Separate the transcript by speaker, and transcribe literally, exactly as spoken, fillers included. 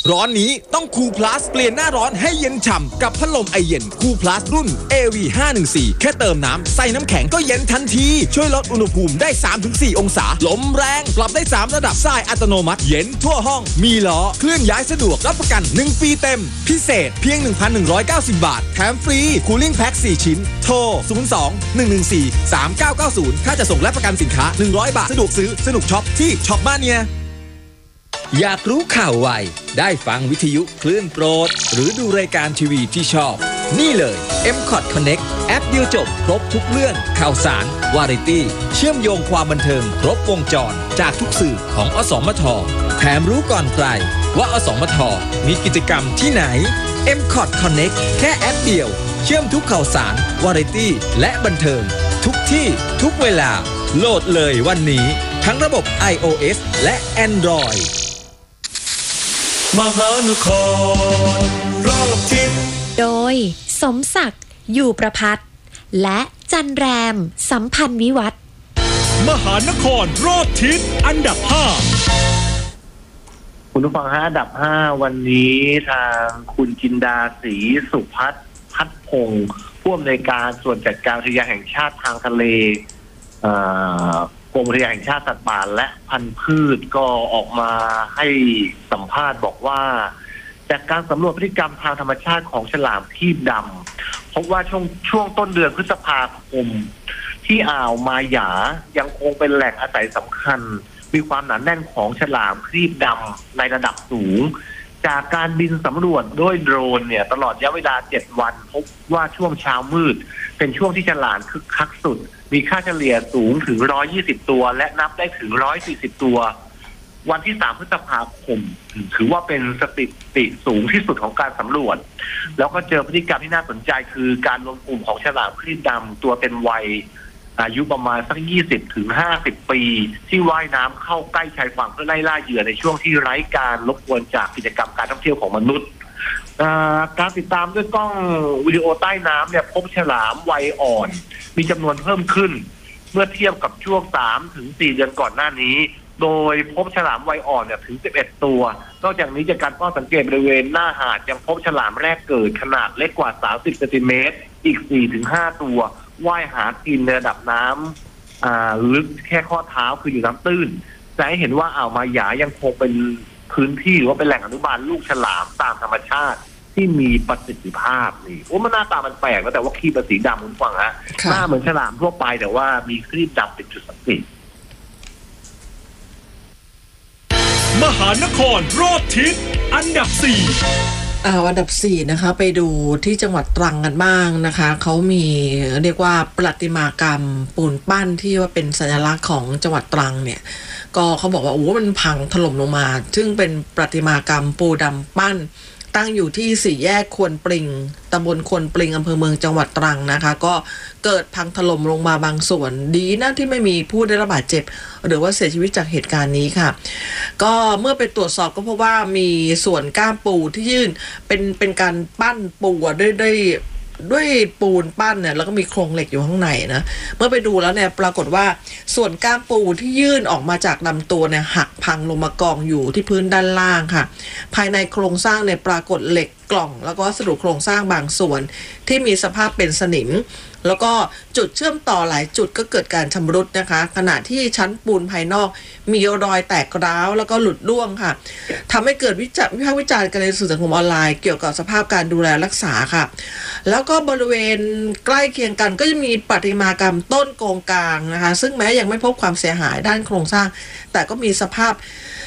Speaker 1: ร้อนนี้ต้องคูลพลัสเปลี่ยนหน้าร้อนให้เย็นฉ่ำกับพัดลมไอเย็นคูลพลัสรุ่น เอ วี ห้าหนึ่งสี่ แค่เติมน้ำใส่น้ำแข็งก็เย็นทันทีช่วยลดอุณหภูมิได้ สามถึงสี่ องศาลมแรงปรับได้สามระดับทรายอัตโนมัติเย็นทั่วห้องมีล้อเคลื่อนย้ายสะดวกรับประกันหนึ่งปีเต็มพิเศษเพียง หนึ่งพันหนึ่งร้อยเก้าสิบ บาทแถมฟรีคูลิ่งแพ็คสี่ชิ้นโทรศูนย์ สอง หนึ่ง หนึ่ง สี่ สาม เก้า เก้า ศูนย์ถ้าจะส่งและประกันสินค้าหนึ่งร้อยบาทสะดวกซื้อสนุกช็อปที่ช็อปมาเนียอยากรู้ข่าวไวได้ฟังวิทยุคลื่นโปรดหรือดูรายการทีวีที่ชอบนี่เลย เอ็ม คอท Connect แอปเดียวจบครบทุกเรื่องข่าวสารวาไรตี้เชื่อมโยงความบันเทิงครบวงจรจากทุกสื่อของอสมทแถมรู้ก่อนใครว่าอสมทมีกิจกรรมที่ไหน เอ็ม คอท Connect แค่แอปเดียวเชื่อมทุกข่าวสารวาไรตี้และบันเทิงทุกที่ทุกเวลาโหลดเลยวันนี้ทั้งระบบ iOS และ Android
Speaker 2: มหานครรอบทิศ
Speaker 3: โดยสมศักดิ์อยู่ประพัฒน์และจันแรมสัมพันธ์วิวัฒน์
Speaker 2: มหานครรอบทิศอันดับห้า
Speaker 4: คุณผู้ฟังฮะอันดับห้าวันนี้ทางคุณจินดาศรีสุพัฒน์พัฒพงศ์ผู้อำนวยการส่วนจัดการอุทยานแห่งชาติทางทะเลกรมอุทยานแห่งชาติสัตว์ป่าและพันธุ์พืชก็ออกมาให้สัมภาษณ์บอกว่าจากการสำรวจพฤติกรรมทางธรรมชาติของฉลามครีบดำพบว่าช่วงช่วงต้นเดือนพฤษภาคมที่อ่าวมาหยายังคงเป็นแหล่งอาศัยสำคัญมีความหนาแน่นของฉลามครีบดำในระดับสูงจากการบินสำรวจด้วยโดรนเนี่ยตลอดระยะเวลาเจ็ดวันพบว่าช่วงเช้ามืดเป็นช่วงที่ฉลามคึกคักสุดมีค่าเฉลี่ยสูงถึงหนึ่งร้อยยี่สิบตัวและนับได้ถึงหนึ่งร้อยสี่สิบตัววันที่สามพฤษภาคมถือว่าเป็นสถิติสูงที่สุดของการสำรวจแล้วก็เจอพฤติกรรมที่น่าสนใจคือการรวมกลุ่มของฉลามครีบดำตัวเป็นวัยอายุประมาณสักยี่สิบถึงห้าสิบปีที่ว่ายน้ำเข้าใกล้ชายฝั่งเพื่อไล่ล่าเหยื่อในช่วงที่ไร้การรบกวนจากกิจกรรมการท่องเที่ยวของมนุษย์การติดตามด้วยกล้องวิดีโอใต้น้ำเนี่ยพบฉลามวัยอ่อนมีจำนวนเพิ่มขึ้นเมื่อเทียบกับช่วงสามถึงสี่เดือนก่อนหน้านี้โดยพบฉลามวัยอ่อนเนี่ยถึงสิบเอ็ดตัวนอกจากนี้จากการเฝ้าสังเกตบริเวณหน้าหาดยังพบฉลามแรกเกิดขนาดเล็กกว่าสามสิบเซนติเมตรอีก สี่ถึงห้า ตัวว่ายหากินในระดับน้ำอ่าลึกแค่ข้อเท้าคืออยู่น้ำตื้นจะให้เห็นว่าอ่าวมาหยายังคงเป็นพื้นที่หรือว่าเป็นแหล่งอนุบาลลูกฉลามตามธรรมชาติที่มีประสิทธิภาพนี่โอ้มันหน้าตามันแปลกแล้วแต่ว่าครีบเป็นสีดำคุณฟังฮะหน้าเหมือนฉลามทั่วไปแต่ว่ามีครีบดำเป็นจุดสังเกต
Speaker 2: มหานครรอบทิศอันดับสี่
Speaker 5: อ่าอันดับสี่นะคะไปดูที่จังหวัดตรังกันบ้างนะคะเขามีเรียกว่าประติมากรรมปูนปั้นที่ว่าเป็นสัญลักษณ์ของจังหวัดตรังเนี่ยก็เขาบอกว่าโอ้มันพังถล่มลงมาซึ่งเป็นประติมากรรมปูดำปั้นตั้งอยู่ที่สี่แยกควนปริงตำบลควนปริงอำเภอเมืองจังหวัดตรังนะคะก็เกิดพังถล่มลงมาบางส่วนดีนะที่ไม่มีผู้ได้รับบาดเจ็บหรือว่าเสียชีวิตจากเหตุการณ์นี้ค่ะก็เมื่อไปตรวจสอบก็พบว่ามีส่วนก้ามปูที่ยื่นเป็นเป็นการปั้นปูด้วยด้วยด้วยปูนปั้นเนี่ยแล้วก็มีโครงเหล็กอยู่ข้างในนะเมื่อไปดูแล้วเนี่ยปรากฏว่าส่วนก้ามปูที่ยื่นออกมาจากลำตัวเนี่ยหักพังลงมากองอยู่ที่พื้นด้านล่างค่ะภายในโครงสร้างเนี่ยปรากฏเหล็กกล่องแล้วก็วัสดุโครงสร้างบางส่วนที่มีสภาพเป็นสนิมแล้วก็จุดเชื่อมต่อหลายจุดก็เกิดการชำรุดนะคะขณะที่ชั้นปูนภายนอกมีรอยแตกร้าวแล้วก็หลุดร่วงค่ะทำให้เกิดวิจารณ์วิพากษ์วิจารณ์กันในสื่อสังคมออนไลน์เกี่ยวกับสภาพการดูแลรักษาค่ะแล้วก็บริเวณใกล้เคียงกันก็จะมีประติมากรรมต้นโกงกลางนะคะซึ่งแม้ยังไม่พบความเสียหายด้านโครงสร้างแต่ก็มีสภาพ